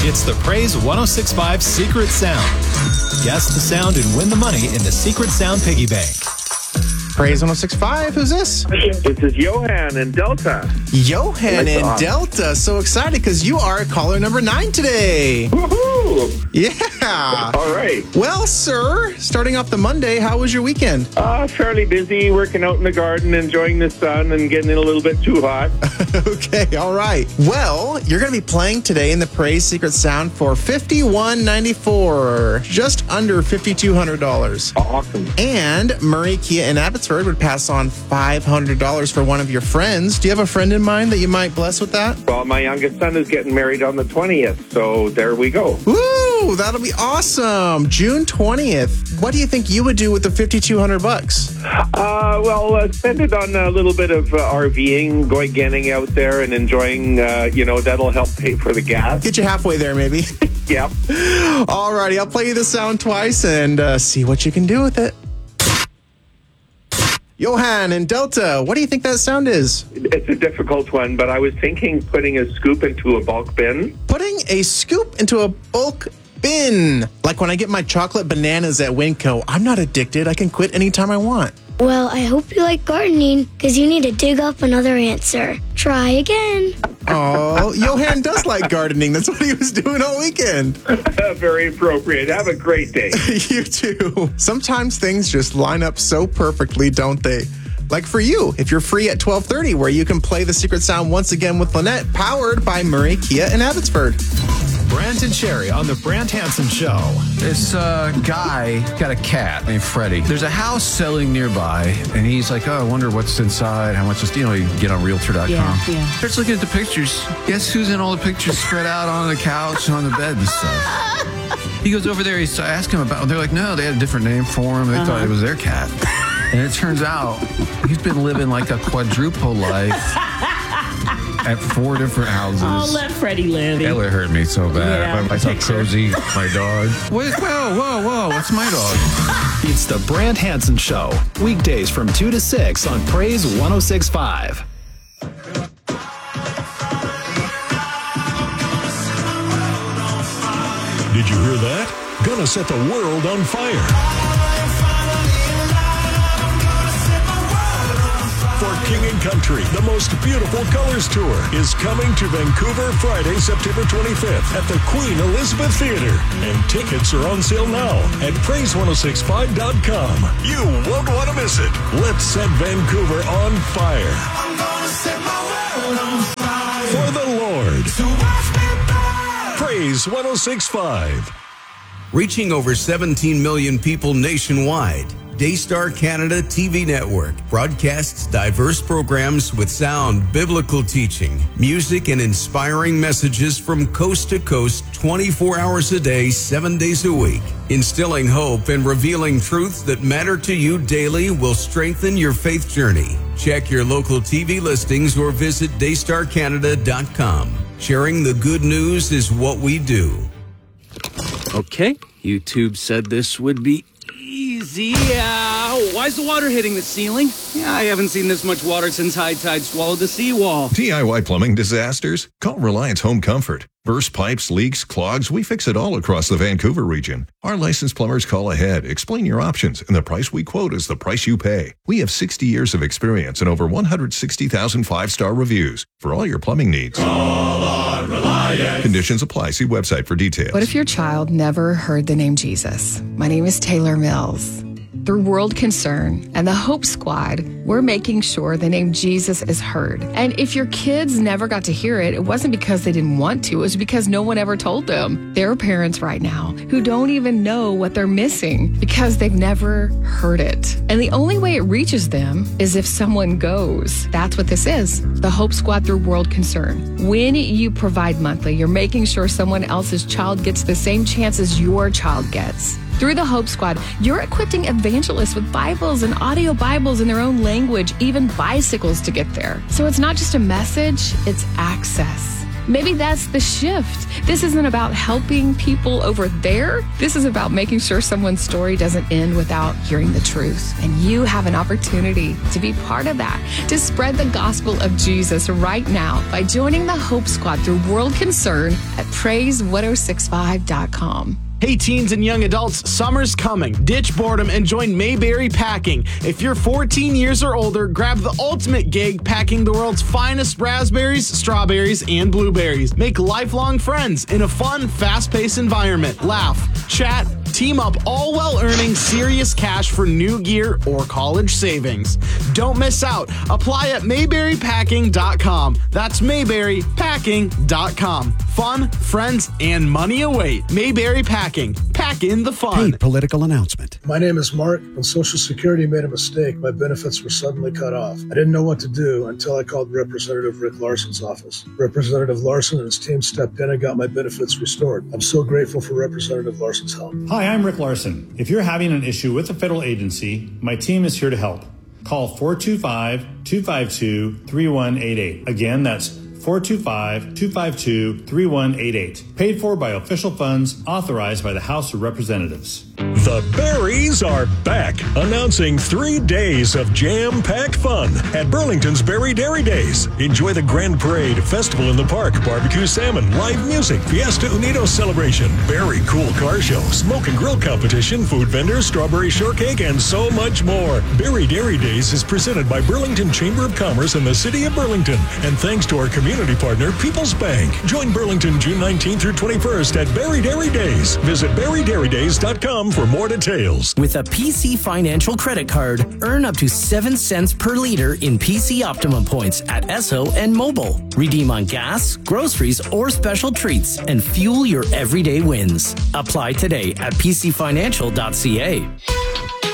It's the Praise 106.5 Secret Sound. Guess the sound and win the money in the Secret Sound Piggy Bank. Praise 106.5. Who's this? This is Johan in Delta. Johan in Delta. So excited because you are caller number 9 today. Woohoo! Yeah. All right. Well, sir, starting off the Monday, how was your weekend? Fairly busy, working out in the garden, enjoying the sun, and getting it a little bit too hot. Okay, all right. Well, you're going to be playing today in the Praise Secret Sound for $51.94, just under $5,200. Awesome. And Murray Kia in Abbotsford would pass on $500 for one of your friends. Do you have a friend in mind that you might bless with that? Well, my youngest son is getting married on the 20th, so there we go. Woo! That'll be awesome. June 20th. What do you think you would do with the $5,200? Spend it on a little bit of RVing, getting out there and enjoying, that'll help pay for the gas. Get you halfway there, maybe. Yep. All righty, I'll play you the sound twice and see what you can do with it. Johan in Delta, what do you think that sound is? It's a difficult one, but I was thinking putting a scoop into a bulk bin. Putting a scoop into a bulk bin. Like when I get my chocolate bananas at Winco, I'm not addicted. I can quit anytime I want. Well, I hope you like gardening, because you need to dig up another answer. Try again. Oh, Johan does like gardening. That's what he was doing all weekend. Very appropriate. Have a great day. You too. Sometimes things just line up so perfectly, don't they? Like for you, if you're free at 12:30, where you can play the Secret Sound once again with Lynette, powered by Murray Kia in Abbotsford. Brant and Sherry on the Brant Hansen Show. This guy got a cat named Freddie. There's a house selling nearby, and he's like, I wonder what's inside, how much is, you get on Realtor.com. Yeah. Starts looking at the pictures. Guess who's in all the pictures spread out on the couch and on the bed and stuff? He goes over there, he's asking him about, they're like, no, they had a different name for him. They thought it was their cat. And it turns out he's been living like a quadruple life at 4 different houses. Oh, let Freddie live. That would hurt me so bad. Yeah, I saw Cozy, my dog. Whoa, what's my dog? It's the Brant Hansen Show. Weekdays from 2 to 6 on Praise 106.5. Did you hear that? Gonna set the world on fire. For King & Country, the most beautiful colors tour is coming to Vancouver Friday, September 25th at the Queen Elizabeth Theatre. And tickets are on sale now at praise1065.com. You won't want to miss it. Let's set Vancouver on fire. I'm gonna set my world on fire. For the Lord. So watch me burn. Praise 106.5. Reaching over 17 million people nationwide, Daystar Canada TV Network broadcasts diverse programs with sound, biblical teaching, music, and inspiring messages from coast to coast 24 hours a day, 7 days a week. Instilling hope and revealing truths that matter to you daily will strengthen your faith journey. Check your local TV listings or visit daystarcanada.com. Sharing the good news is what we do. Okay, YouTube said this would be easy. Why is the water hitting the ceiling? I haven't seen this much water since high tide swallowed the seawall. DIY plumbing disasters? Call Reliance Home Comfort. Burst pipes, leaks, clogs, we fix it all across the Vancouver region. Our licensed plumbers call ahead, explain your options, and the price we quote is the price you pay. We have 60 years of experience and over 160,000 five-star reviews for all your plumbing needs. Call on Reliance. Conditions apply. See website for details. What if your child never heard the name Jesus? My name is Taylor Mills. Through World Concern and the Hope Squad, we're making sure the name Jesus is heard. And if your kids never got to hear it, it wasn't because they didn't want to, it was because no one ever told them. There are parents right now who don't even know what they're missing because they've never heard it. And the only way it reaches them is if someone goes. That's what this is, the Hope Squad through World Concern. When you provide monthly, you're making sure someone else's child gets the same chance as your child gets. Through the Hope Squad, you're equipping evangelists with Bibles and audio Bibles in their own language, even bicycles to get there. So it's not just a message, it's access. Maybe that's the shift. This isn't about helping people over there. This is about making sure someone's story doesn't end without hearing the truth. And you have an opportunity to be part of that, to spread the gospel of Jesus right now by joining the Hope Squad through World Concern at praise1065.com. Hey teens and young adults, summer's coming. Ditch boredom and join Mayberry Packing. If you're 14 years or older, grab the ultimate gig packing the world's finest raspberries, strawberries, and blueberries. Make lifelong friends in a fun, fast-paced environment. Laugh, chat, team up, all while earning serious cash for new gear or college savings. Don't miss out. Apply at mayberrypacking.com. That's mayberrypacking.com. Fun, friends, and money await. Mayberry Packing. Pack in the fun. Paid political announcement. My name is Mark. When Social Security made a mistake, my benefits were suddenly cut off. I didn't know what to do until I called Representative Rick Larson's office. Representative Larson and his team stepped in and got my benefits restored. I'm so grateful for Representative Larson's help. Hi, I'm Rick Larson. If you're having an issue with a federal agency, my team is here to help. Call 425-252-3188. Again, that's 425-252-3188. Paid for by official funds authorized by the House of Representatives. The Berries are back, announcing 3 days of jam-packed fun at Burlington's Berry Dairy Days. Enjoy the Grand Parade, Festival in the Park, barbecue salmon, live music, Fiesta Unidos celebration, very cool car show, smoke and grill competition, food vendors, strawberry shortcake, and so much more. Berry Dairy Days is presented by Burlington Chamber of Commerce and the City of Burlington, and thanks to our community partner, People's Bank. Join Burlington June 19th through 21st at Berry Dairy Days. Visit berrydairydays.com for more details. With a PC Financial credit card, earn up to 7 cents per liter in PC Optimum points at Esso and Mobile. Redeem on gas, groceries, or special treats and fuel your everyday wins. Apply today at pcfinancial.ca.